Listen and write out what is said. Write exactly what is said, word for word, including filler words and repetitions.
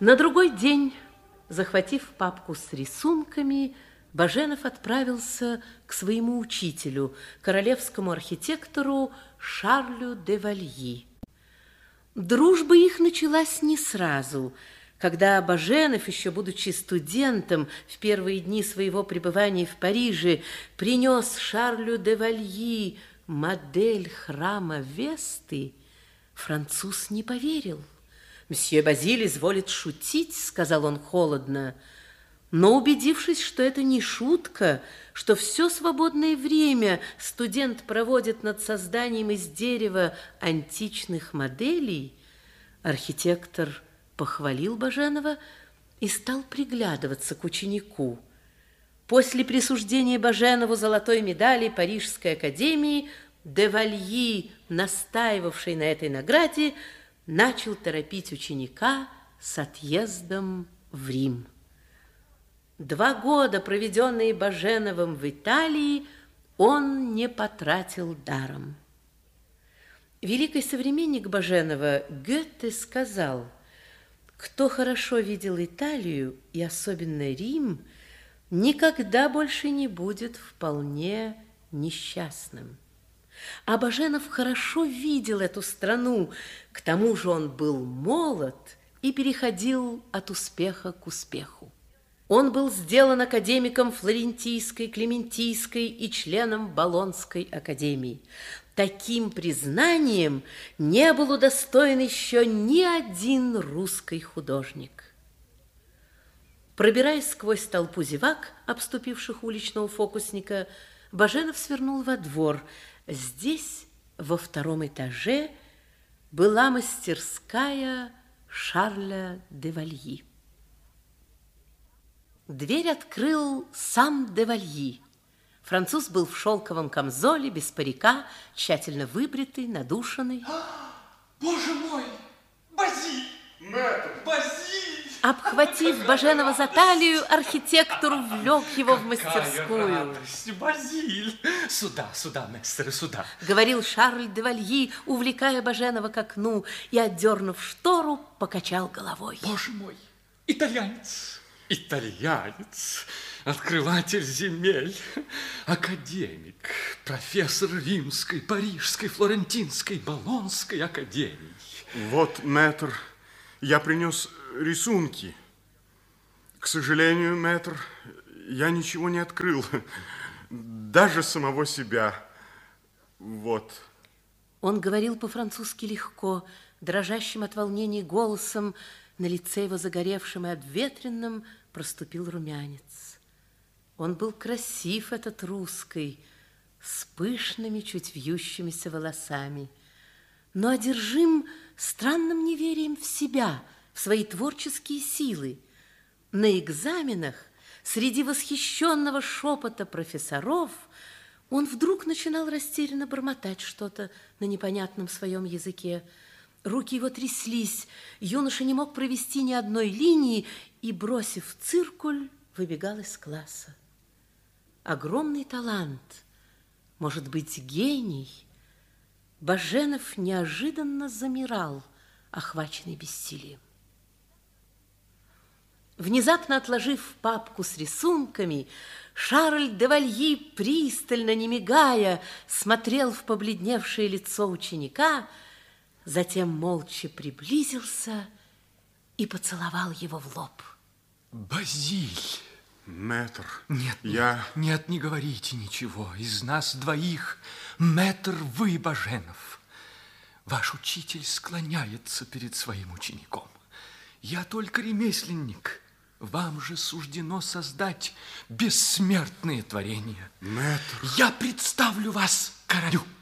На другой день, захватив папку с рисунками, Баженов отправился к своему учителю, королевскому архитектору Шарлю де Вальи. Дружба их началась не сразу. Когда Баженов, еще будучи студентом, в первые дни своего пребывания в Париже, принес Шарлю де Вальи модель храма Весты, француз не поверил. «Мсье Базиль изволит шутить», — сказал он холодно. Но, убедившись, что это не шутка, что все свободное время студент проводит над созданием из дерева античных моделей, архитектор похвалил Баженова и стал приглядываться к ученику. После присуждения Баженову золотой медали Парижской академии де Вальи, настаивавший на этой награде, начал торопить ученика с отъездом в Рим. Два года, проведенные Баженовым в Италии, он не потратил даром. Великий современник Баженова Гёте сказал: «Кто хорошо видел Италию, и особенно Рим, никогда больше не будет вполне несчастным». А Баженов хорошо видел эту страну, к тому же он был молод и переходил от успеха к успеху. Он был сделан академиком Флорентийской, Клементийской и членом Болонской академии. Таким признанием не был удостоен еще ни один русский художник. Пробираясь сквозь толпу зевак, обступивших уличного фокусника, Баженов свернул во двор. Здесь, во втором этаже, была мастерская Шарля де Вальи. Дверь открыл сам де Вальи. Француз был в шелковом камзоле, без парика, тщательно выбритый, надушенный. Боже мой! Базиль! Мэтр! Базиль! Обхватив Баженова за талию, архитектор увлек его в мастерскую. Радость, Базиль! Сюда, сюда, мессеры, сюда. Говорил Шарль де Вальи, увлекая Баженова к окну, и, отдернув штору, покачал головой. Боже мой! Итальянец! Итальянец! Открыватель земель, академик, профессор Римской, Парижской, Флорентинской, Болонской академий. Вот, мэтр, я принес рисунки. К сожалению, мэтр, я ничего не открыл, даже самого себя. Вот. Он говорил по-французски легко, дрожащим от волнения голосом. На лице его, загоревшим и обветренным, проступил румянец. Он был красив, этот русский, с пышными, чуть вьющимися волосами, но одержим странным неверием в себя, в свои творческие силы. На экзаменах, среди восхищенного шепота профессоров, он вдруг начинал растерянно бормотать что-то на непонятном своем языке. Руки его тряслись, юноша не мог провести ни одной линии и, бросив циркуль, выбегал из класса. Огромный талант, может быть, гений, Баженов неожиданно замирал, охваченный бессилием. Внезапно отложив папку с рисунками, Шарль де Вальи, пристально, не мигая, смотрел в побледневшее лицо ученика, затем молча приблизился и поцеловал его в лоб. Базиль! Мэтр, Нет, я... нет, не говорите ничего. Из нас двоих мэтр вы, Баженов. Ваш учитель склоняется перед своим учеником. Я только ремесленник. Вам же суждено создать бессмертные творения. Мэтр... Я представлю вас королю.